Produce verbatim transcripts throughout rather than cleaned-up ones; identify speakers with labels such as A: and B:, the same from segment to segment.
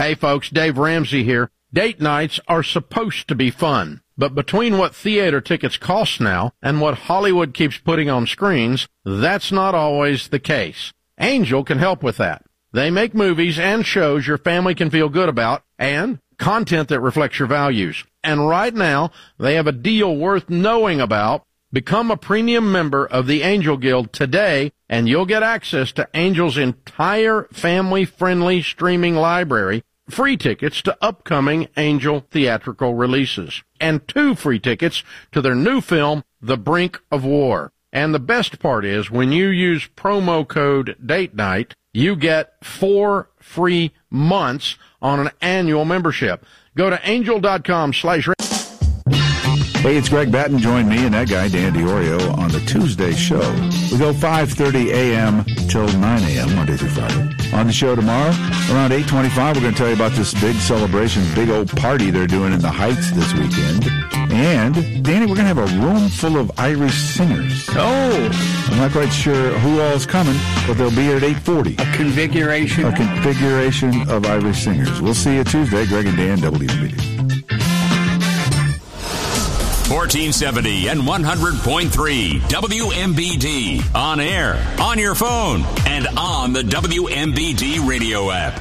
A: Hey folks, Dave Ramsey here. Date nights are supposed to be fun, but between what theater tickets cost now and what Hollywood keeps putting on screens, that's not always the case. Angel can help with that. They make movies and shows your family can feel good about and content that reflects your values. And right now, they have a deal worth knowing about. Become a premium member of the Angel Guild today, and you'll get access to Angel's entire family-friendly streaming library, free tickets to upcoming Angel theatrical releases, and two free tickets to their new film, The Brink of War. And the best part is, when you use promo code Date Night, you get four free months on an annual membership. Go to angel.com slash
B: Hey, it's Greg Batten. Join me and that guy, Dan DiOrio, on the Tuesday show. We go five thirty a.m. till nine a.m. Monday through Friday. On the show tomorrow, around eight twenty-five, we're going to tell you about this big celebration, big old party they're doing in the Heights this weekend. And, Danny, we're going to have a room full of Irish singers.
C: Oh!
B: I'm not quite sure who all's coming, but they'll be here at eight forty.
C: A configuration?
B: A configuration of Irish singers. We'll see you Tuesday. Greg and Dan, W M B D.
D: fourteen seventy and one hundred point three W M B D. On air, on your phone, and on the W M B D radio app.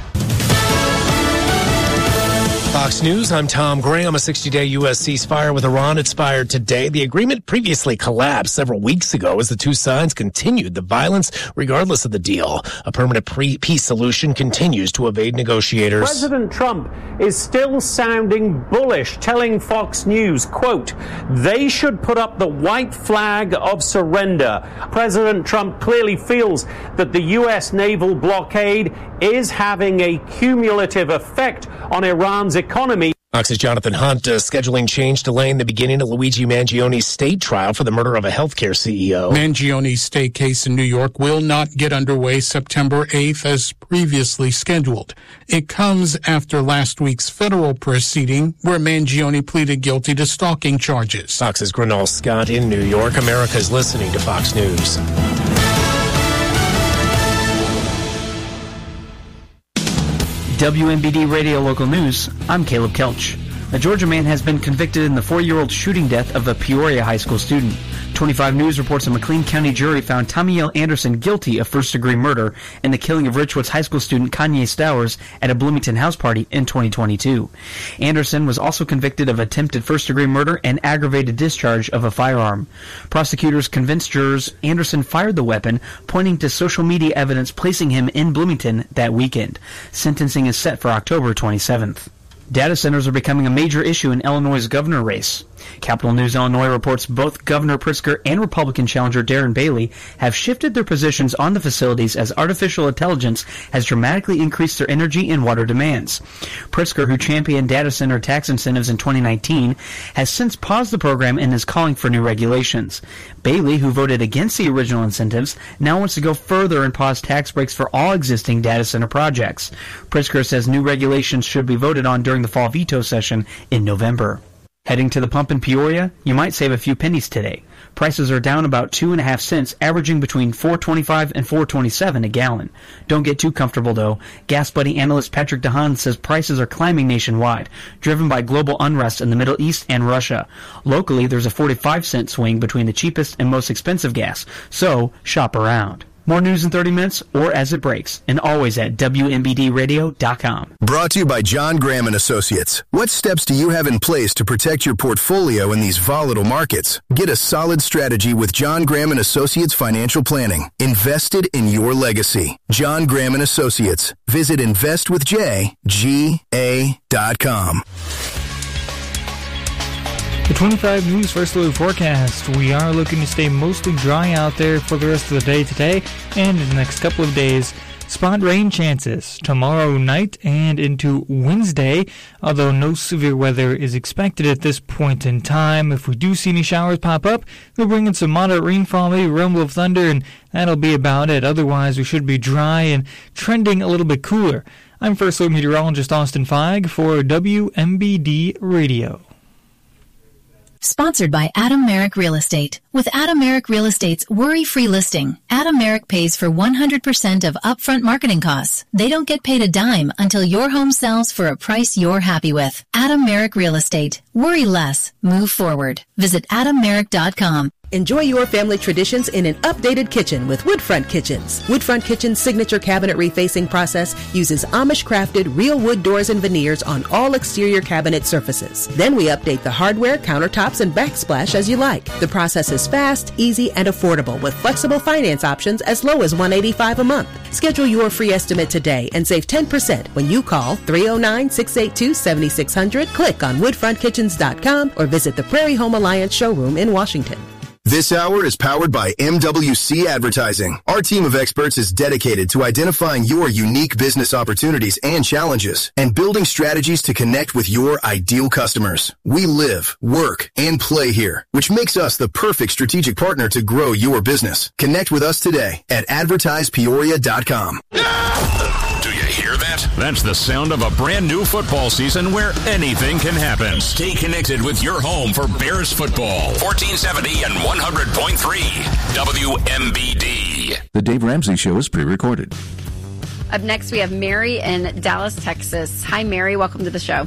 E: Fox News, I'm Tom Graham. A sixty-day U S ceasefire with Iran expired today. The agreement previously collapsed several weeks ago as the two sides continued the violence regardless of the deal. A permanent pre- peace solution continues to evade negotiators.
F: President Trump is still sounding bullish, telling Fox News, quote, they should put up the white flag of surrender. President Trump clearly feels that the U S naval blockade is having a cumulative effect on Iran's economy.
E: Fox's Jonathan Hunt uh, scheduling change, delaying the beginning of Luigi Mangioni's state trial for the murder of a healthcare C E O.
G: Mangioni's state case in New York will not get underway September eighth as previously scheduled. It comes after last week's federal proceeding where Mangioni pleaded guilty to stalking charges.
E: Fox's Grenell Scott in New York. America's listening to Fox News.
H: W M B D Radio Local News, I'm Caleb Kelch. A Georgia man has been convicted in the four-year-old shooting death of a Peoria high school student. twenty-five News reports a McLean County jury found Tommy L. Anderson guilty of first-degree murder in the killing of Richwoods High School student Kanye Stowers at a Bloomington house party in twenty twenty-two. Anderson was also convicted of attempted first-degree murder and aggravated discharge of a firearm. Prosecutors convinced jurors Anderson fired the weapon, pointing to social media evidence placing him in Bloomington that weekend. Sentencing is set for October twenty-seventh. Data centers are becoming a major issue in Illinois' governor race. Capital News Illinois reports both Governor Pritzker and Republican challenger Darren Bailey have shifted their positions on the facilities as artificial intelligence has dramatically increased their energy and water demands. Pritzker, who championed data center tax incentives in twenty nineteen, has since paused the program and is calling for new regulations. Bailey, who voted against the original incentives, now wants to go further and pause tax breaks for all existing data center projects. Pritzker says new regulations should be voted on during the fall veto session in November. Heading to the pump in Peoria, you might save a few pennies today. Prices are down about two and a half cents, averaging between four twenty-five and four twenty-seven a gallon. Don't get too comfortable though. Gas Buddy analyst Patrick DeHaan says prices are climbing nationwide, driven by global unrest in the Middle East and Russia. Locally, there's a forty-five cent swing between the cheapest and most expensive gas, so shop around. More news in thirty minutes or as it breaks, and always at W M B D radio dot com.
I: Brought to you by John Graham and Associates. What steps do you have in place to protect your portfolio in these volatile markets? Get a solid strategy with John Graham and Associates Financial Planning. Invested in your legacy. John Graham and Associates. Visit invest with j g a dot com.
J: The twenty-five News First Alert Forecast. We are looking to stay mostly dry out there for the rest of the day today and in the next couple of days. Spot rain chances tomorrow night and into Wednesday, although no severe weather is expected at this point in time. If we do see any showers pop up, they'll bring in some moderate rainfall, maybe rumble of thunder, and that'll be about it. Otherwise, we should be dry and trending a little bit cooler. I'm First Alert Meteorologist Austin Feig for W M B D Radio.
C: Sponsored by Adam Merrick Real Estate. With Adam Merrick Real Estate's worry-free listing, Adam Merrick pays for one hundred percent of upfront marketing costs. They don't get paid a dime until your home sells for a price you're happy with. Adam Merrick Real Estate. Worry less. Move forward. Visit adam merrick dot com.
K: Enjoy your family traditions in an updated kitchen with Woodfront Kitchens. Woodfront Kitchen's signature cabinet refacing process uses Amish-crafted real wood doors and veneers on all exterior cabinet surfaces. Then we update the hardware, countertops, and backsplash as you like. The process is fast, easy, and affordable with flexible finance options as low as one hundred eighty-five dollars a month. Schedule your free estimate today and save ten percent when you call three oh nine, six eight two, seven six zero zero, click on woodfront kitchens dot com, or visit the Prairie Home Alliance showroom in Washington.
I: This hour is powered by M W C Advertising. Our team of experts is dedicated to identifying your unique business opportunities and challenges and building strategies to connect with your ideal customers. We live, work, and play here, which makes us the perfect strategic partner to grow your business. Connect with us today at advertise peoria dot com.
D: Do you hear that? That's the sound of a brand new football season where anything can happen. Stay connected with your home for Bears football. fourteen seventy and one hundred point three W M B D.
B: The Dave Ramsey Show is pre-recorded.
L: Up next, we have Mary in Dallas, Texas. Hi, Mary. Welcome to the show.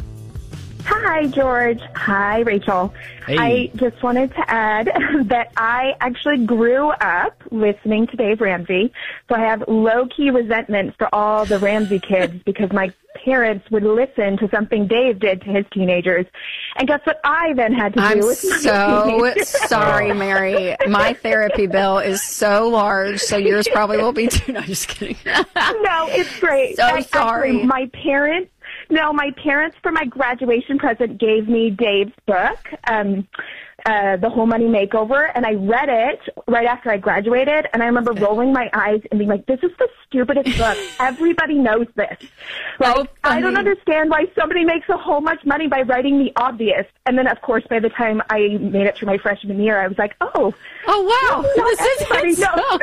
M: Hi, George. Hi, Rachel.
L: Hey.
M: I just wanted to add that I actually grew up listening to Dave Ramsey, so I have low-key resentment for all the Ramsey kids because my parents would listen to something Dave did to his teenagers. And guess what I then had to do
L: I'm
M: with my
L: so
M: teenagers?
L: sorry, Mary. My therapy bill is so large, so yours probably will be too. No, I'm just kidding.
M: No, it's great.
L: So
M: I,
L: sorry.
M: Actually, my parents, no, my parents for my graduation present gave me Dave's book, um, uh, The Whole Money Makeover, and I read it right after I graduated, and I remember rolling my eyes and being like, this is the stupidest book. Everybody knows this. Like,
L: Oh,
M: I don't understand why somebody makes a whole much money by writing the obvious. And then, of course, by the time I made it through my freshman year, I was like, oh.
L: Oh, wow.
M: Not
L: This is
M: everybody knows.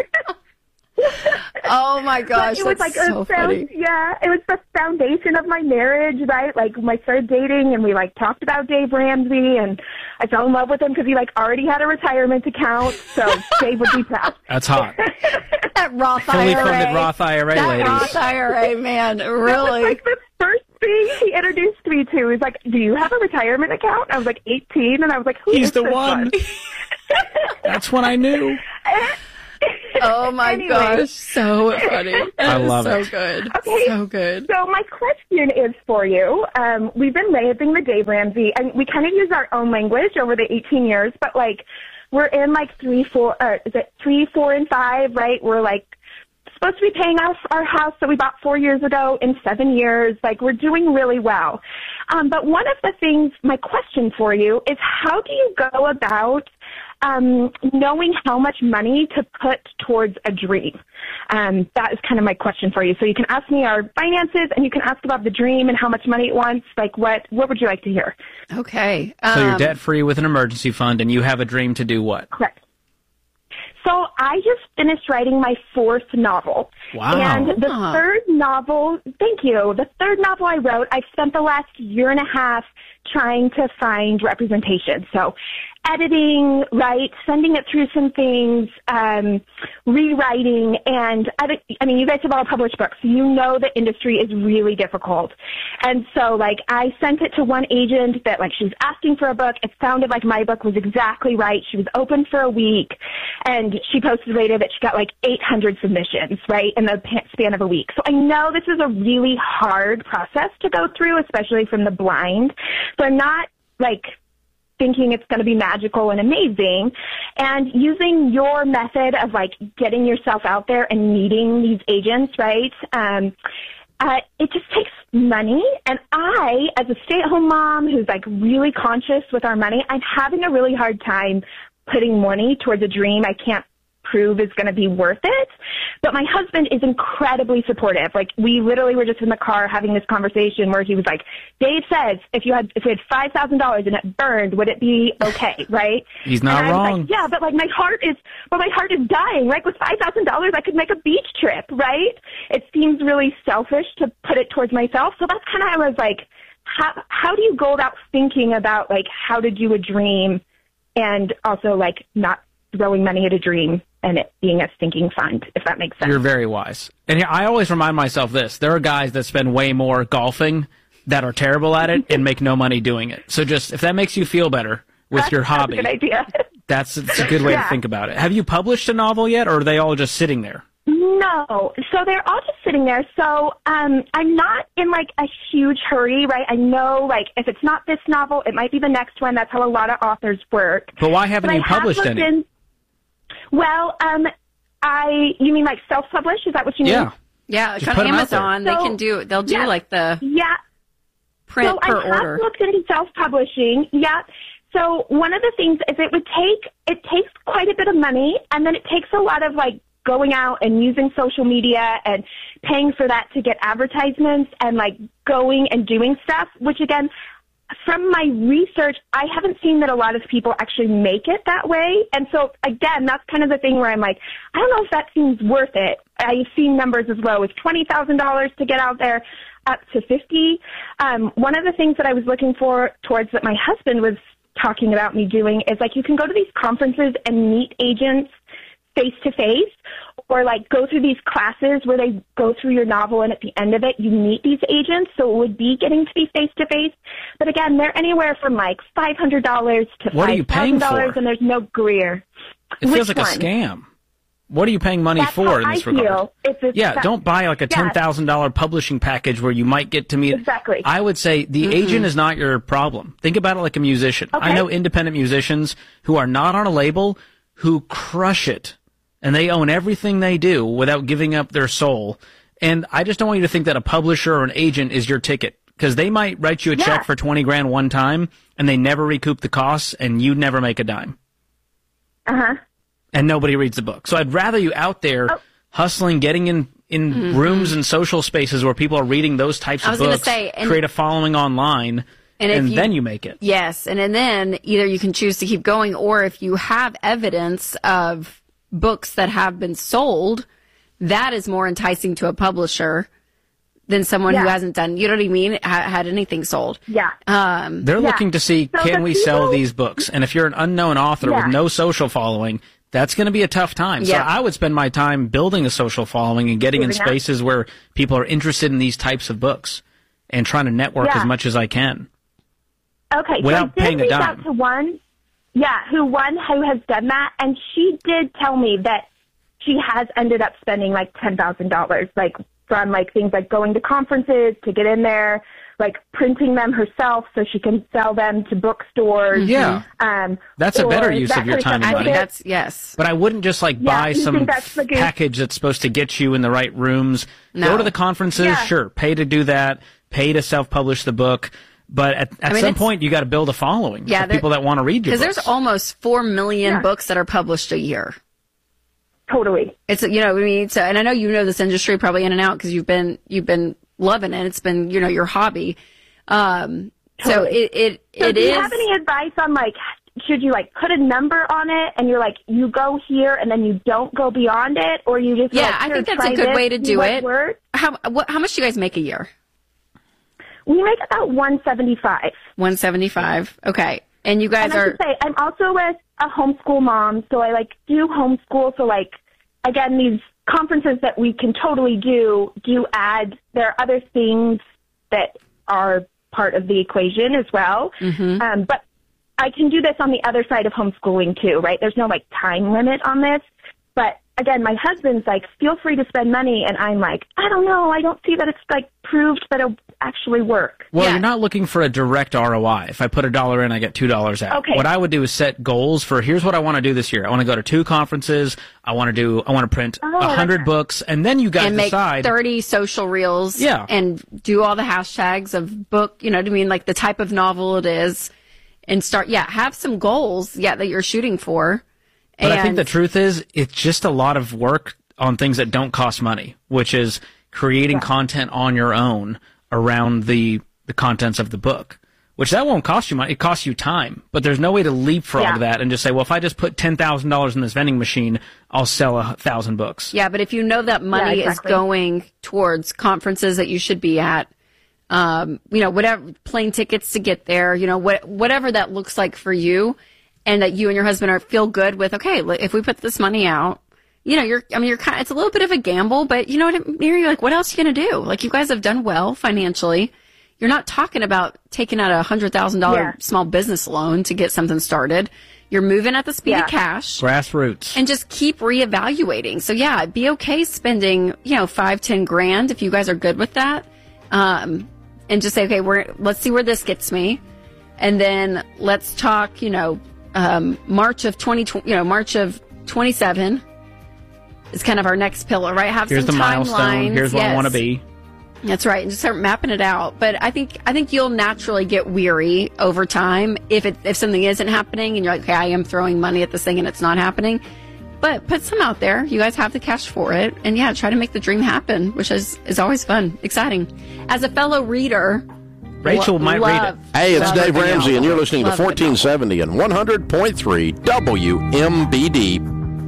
L: Oh, my gosh.
M: But it was
L: That's
M: like
L: so
M: a found,
L: funny.
M: yeah, it was the foundation of my marriage, right? Like when I started dating and we like talked about Dave Ramsey and I fell in love with him because he like already had a retirement account. So Dave would be proud.
N: That's hot.
L: That Roth
N: Fully
L: I R A.
N: funded Roth I R A,
L: that
N: ladies.
L: Roth I R A, man.
M: That was
L: Really?
M: like the first thing he introduced me to. He's like, do you have a retirement account? I was like eighteen and I was like, who
N: He's
M: is
N: the
M: this
N: one. That's when I knew.
L: Oh, my
M: Anyway.
L: gosh. So funny.
N: I love
L: so
N: it.
L: So good.
M: Okay.
L: So good.
M: So my question is for you. Um, we've been raising the Dave Ramsey, and we kind of use our own language over the eighteen years, but like we're in like three, four, uh, is it three, four, and five, right? We're like supposed to be paying off our house that we bought four years ago in seven years. Like we're doing really well. Um, but one of the things, my question for you is how do you go about um, knowing how much money to put towards a dream? Um, that is kind of my question for you. So you can ask me our finances and you can ask about the dream and how much money it wants. Like what, what would you like to hear?
L: Okay.
N: So you're
L: Um,
N: debt free with an emergency fund, and you have a dream to do what?
M: Correct. So I just finished writing my fourth novel.
N: Wow.
M: And the
L: Ah.
M: third novel, thank you, the third novel I wrote, I've spent the last year and a half trying to find representation. So editing, right, sending it through some things, um, rewriting, and I, I mean, you guys have all published books, so you know the industry is really difficult. And so, like, I sent it to one agent that, like, she was asking for a book. It sounded like my book was exactly right. She was open for a week, and she posted later that she got, like, eight hundred submissions, right, in the pa- span of a week. So I know this is a really hard process to go through, especially from the blind. So I'm not, like, thinking it's going to be magical and amazing, and using your method of like getting yourself out there and meeting these agents, right? Um, uh, it just takes money, and I, as a stay-at-home mom who's like really conscious with our money, I'm having a really hard time putting money towards a dream I can't prove is going to be worth it. But my husband is incredibly supportive. Like, we literally were just in the car having this conversation where he was like, Dave says, if you had if we had five thousand dollars and it burned, would it be okay, right?
N: He's not
M: and I was
N: wrong.
M: like, yeah, but like my heart is, but my heart is dying. Like, with five thousand dollars, I could make a beach trip, right? It seems really selfish to put it towards myself. So that's kind of, I was like, how how do you go about thinking about like how to do a dream, and also like not throwing money at a dream and it being a stinking fund, if that makes sense.
N: You're very wise. And here, I always remind myself this. There are guys that spend way more golfing that are terrible at it and make no money doing it. So just, if that makes you feel better with
M: that's,
N: your hobby,
M: that's a good idea.
N: that's, that's a good way yeah. to think about it. Have you published a novel yet, or are they all just sitting there?
M: No. So they're all just sitting there. So um, I'm not in, like, a huge hurry, right? I know, like, if it's not this novel, it might be the next one. That's how a lot of authors work.
N: But why haven't
M: but
N: you published
M: have
N: any?
M: In, well, um, I, you mean like self-publish? Is that what you mean?
N: Yeah.
L: Yeah, like on Amazon, they
M: so,
L: can do, they'll do
M: yeah,
L: like the
M: yeah.
L: print
M: so
L: per
M: I have
L: order.
M: looked into self-publishing, yeah. So one of the things is it would take, it takes quite a bit of money, and then it takes a lot of, like, going out and using social media and paying for that to get advertisements and, like, going and doing stuff, which, again, from my research, I haven't seen that a lot of people actually make it that way. And so, again, that's kind of the thing where I'm like, I don't know if that seems worth it. I've seen numbers as low as twenty thousand dollars to get out there, up to fifty thousand dollars. Um, one of the things that I was looking for towards that my husband was talking about me doing is, like, you can go to these conferences and meet agents face-to-face, or, like, go through these classes where they go through your novel, and at the end of it, you meet these agents, so it would be getting to be face-to-face. But, again, they're anywhere from, like, five hundred dollars to
N: what are you paying
M: five thousand dollars,
N: for?
M: And there's no Greer.
N: It feels
M: Which
N: like
M: one?
N: a scam. What are you paying money
M: That's
N: for
M: how
N: in this
M: I
N: regard?
M: feel. It's a
N: yeah,
M: scam.
N: don't buy like a
M: Yeah.
N: ten thousand dollars publishing package where you might get to meet.
M: Exactly.
N: I would say the
M: Mm-mm.
N: agent is not your problem. Think about it like a musician.
M: Okay.
N: I know independent musicians who are not on a label who crush it, and they own everything they do without giving up their soul. And I just don't want you to think that a publisher or an agent is your ticket, because they might write you a
M: Yeah.
N: check for twenty grand one time, and they never recoup the costs, and you never make a dime.
M: Uh-huh.
N: And nobody reads the book. So I'd rather you out there
M: Oh.
N: hustling, getting in, in
L: Mhm.
N: rooms and social spaces where people are reading those types
L: I
N: of
L: was gonna
N: books,
L: say, and-
N: create a following online,
L: And
N: and,
L: if you-
N: then you make it.
L: Yes, and, and then either you can choose to keep going, or if you have evidence of books that have been sold, that is more enticing to a publisher than someone who
M: Yeah.
L: hasn't done, you know what I mean, ha- had anything sold.
M: Yeah.
L: Um,
N: They're
M: Yeah.
N: looking to see,
M: So
N: can
M: the
N: we
M: people-
N: sell these books? And if you're an unknown author
M: Yeah.
N: with no social following, that's going to be a tough time. So
L: Yeah.
N: I would spend my time building a social following and getting in
M: Moving on.
N: spaces where people are interested in these types of books and trying to network
M: Yeah.
N: as much as I can.
M: Okay,
N: Without
M: so I did
N: paying a
M: reach
N: dime.
M: out to one, yeah, who one who has done that, and she did tell me that she has ended up spending like ten thousand dollars, like from like things like going to conferences to get in there, like printing them herself so she can sell them to bookstores.
N: Yeah.
M: um,
N: That's a
M: or
N: better use
M: that
N: of your
M: kind
N: time and
L: I
N: money.
L: think that's, yes.
N: But I wouldn't just like
M: Yeah,
N: buy
M: you
N: some
M: think that's the good-
N: package that's supposed to get you in the right rooms.
L: No.
N: Go to the conferences,
M: Yeah.
N: sure. Pay to do that. Pay to self-publish the book. But at, at
L: I mean,
N: some
L: it's-
N: point, you got to build a following
L: Yeah,
N: for
L: there-
N: people that want to read your
L: Because
N: books.
L: there's almost four million
M: Yeah.
L: books that are published a year.
M: Totally.
L: It's, you know what I mean? So, and I know you know this industry probably in and out because you've been, you've been loving it. It's been, you know, your hobby. Um, so
M: Totally.
L: it, it,
M: So
L: it
M: do you
L: is.
M: have any advice on like, should you like put a number on it and you're like, you go here and then you don't go beyond it, or you just
L: Yeah,
M: like,
L: I
M: here,
L: think that's
M: try
L: a good
M: this,
L: way to
M: see
L: do
M: what
L: it.
M: works?
L: How, what, how much do you guys make a year?
M: We make about one seventy-five.
L: one seventy-five. Okay. And you guys
M: And I
L: are,
M: should say, I'm also a, a homeschool mom, so I like do homeschool. So like, again, these conferences that we can totally do do add. There are other things that are part of the equation as well.
L: Mhm.
M: Um, but I can do this on the other side of homeschooling too, right? There's no like time limit on this. But again, my husband's like, feel free to spend money, and I'm like, I don't know, I don't see that it's like proved that it'll actually work.
N: Well,
L: Yeah.
N: you're not looking for a direct R O I. If I put a dollar in, I get two dollars out.
M: Okay.
N: What I would do is set goals for, here's what I want to do this year. I want to go to two conferences. I want to do, I want to print a
M: Oh,
N: hundred
M: okay.
N: books, and then you guys
L: and make
N: decide.
L: thirty social reels.
N: Yeah.
L: And do all the hashtags of book, you know what I mean? Like the type of novel it is. And start, yeah, have some goals, yeah, that you're shooting for.
N: But
L: and
N: I think the truth is, it's just a lot of work on things that don't cost money, which is creating content on your own around the, the contents of the book, which that won't cost you money. It costs you time, but there's no way to leapfrog
M: Yeah.
N: that and just say, well, if I just put ten thousand dollars in this vending machine, I'll sell a thousand books.
L: Yeah, but if you know that money
M: Yeah,
L: is
M: exactly.
L: going towards conferences that you should be at, um, you know, whatever, plane tickets to get there, you know, what, whatever that looks like for you, and that you and your husband are feel good with, okay, if we put this money out, you know, you're, I mean, you're kind of, it's a little bit of a gamble, but you know what, you're like, what else are you going to do? Like, you guys have done well financially. You're not talking about taking out a one hundred thousand dollars yeah. small business loan to get something started. You're moving at the speed yeah. of cash.
N: Grassroots.
L: And just keep reevaluating. So, yeah, be okay spending, you know, five, ten grand if you guys are good with that. Um, and just say, okay, we're, let's see where this gets me. And then let's talk, you know, um, March of twenty twenty, you know, March of twenty-seven is kind of our next pillar, right? Have
N: Here's
L: some
N: the milestone. Here's
L: yes.
N: where I want to be.
L: That's right, and just start mapping it out. But I think I think you'll naturally get weary over time if it if something isn't happening and you're like, okay, I am throwing money at this thing and it's not happening. But put some out there. You guys have the cash for it, and yeah, try to make the dream happen, which is is always fun, exciting. As a fellow reader,
N: Rachel
L: lo-
N: might
L: love,
N: read it.
A: Hey, it's Dave Ramsey, and you're listening
L: love
A: to fourteen seventy and one hundred point three W M B D.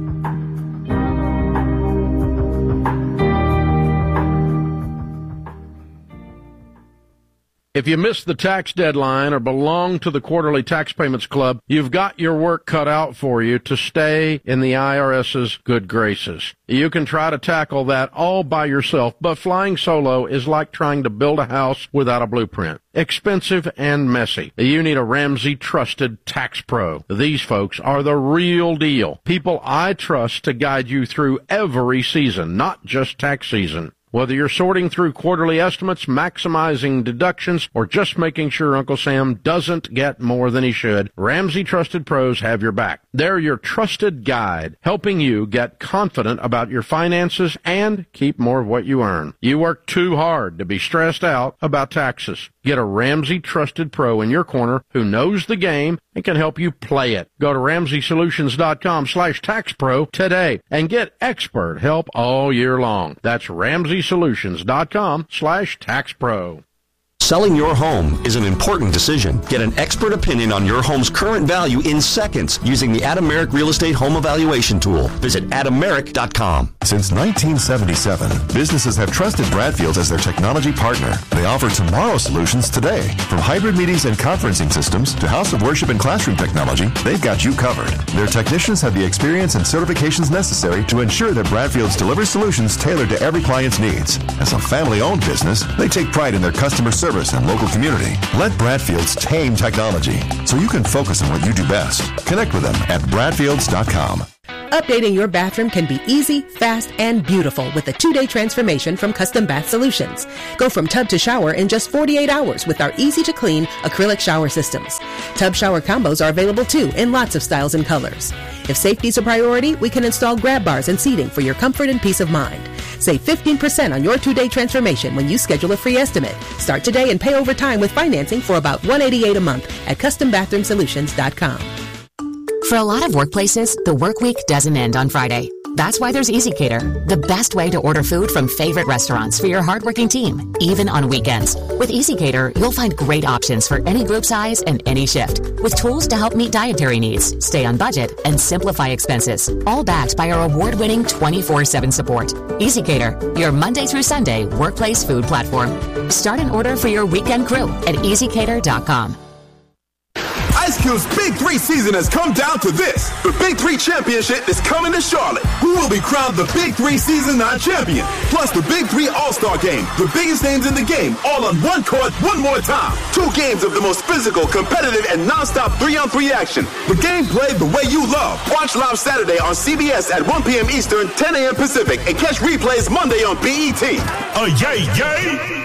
A: If you missed the tax deadline or belong to the Quarterly Tax Payments Club, you've got your work cut out for you to stay in the IRS's good graces. You can try to tackle that all by yourself, but flying solo is like trying to build a house without a blueprint. Expensive and messy. You need a Ramsey Trusted Tax Pro. These folks are the real deal. People I trust to guide you through every season, not just tax season. Whether you're sorting through quarterly estimates, maximizing deductions, or just making sure Uncle Sam doesn't get more than he should, Ramsey Trusted Pros have your back. They're your trusted guide, helping you get confident about your finances and keep more of what you earn. You work too hard to be stressed out about taxes. Get a Ramsey Trusted Pro in your corner who knows the game and can help you play it. Go to Ramsey Solutions dot com slash tax pro today and get expert help all year long. That's Ramsey Solutions dot com slash tax pro.
O: Selling your home is an important decision. Get an expert opinion on your home's current value in seconds using the Adameric Real Estate Home Evaluation Tool. Visit Adameric dot com.
P: Since nineteen seventy-seven, businesses have trusted Bradfield as their technology partner. They offer tomorrow solutions today. From hybrid meetings and conferencing systems to house of worship and classroom technology, they've got you covered. Their technicians have the experience and certifications necessary to ensure that Bradfield's delivers solutions tailored to every client's needs. As a family-owned business, they take pride in their customer service and local community. Let Bradfields tame technology so you can focus on what you do best. Connect with them at Bradfields dot com.
K: Updating your bathroom can be easy, fast, and beautiful with a two-day transformation from Custom Bath Solutions. Go from tub to shower in just forty-eight hours with our easy-to-clean acrylic shower systems. Tub shower combos are available too in lots of styles and colors. If safety's a priority, we can install grab bars and seating for your comfort and peace of mind. Save fifteen percent on your two-day transformation when you schedule a free estimate. Start today and pay over time with financing for about one hundred eighty-eight dollars a month at Custom Bathroom Solutions dot com.
Q: For a lot of workplaces, the work week doesn't end on Friday. That's why there's EasyCater, the best way to order food from favorite restaurants for your hardworking team, even on weekends. With EasyCater, you'll find great options for any group size and any shift, with tools to help meet dietary needs, stay on budget, and simplify expenses, all backed by our award-winning twenty-four seven support. EasyCater, your Monday through Sunday workplace food platform. Start an order for your weekend crew at easy cater dot com.
R: Ice Cube's Big Three season has come down to this. The Big Three Championship is coming to Charlotte. Who will be crowned the Big Three Season nine champion? Plus the Big Three All-Star Game. The biggest names in the game, all on one court, one more time. Two games of the most physical, competitive, and non-stop three-on-three action. The game played the way you love. Watch live Saturday on C B S at one p.m. Eastern, ten a.m. Pacific, and catch replays Monday on B E T.
D: Oh, yay, yay!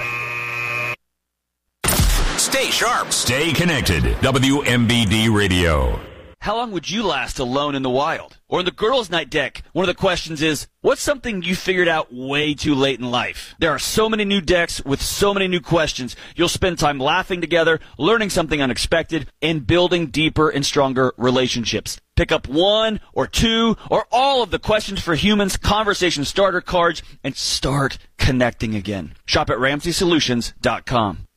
D: Stay sharp. Stay connected. W M B D Radio.
S: How long would you last alone in the wild? Or in the girls' night deck, one of the questions is, what's something you figured out way too late in life? There are so many new decks with so many new questions. You'll spend time laughing together, learning something unexpected, and building deeper and stronger relationships. Pick up one or two or all of the Questions for Humans conversation starter cards and start connecting again. Shop at Ramsey Solutions dot com.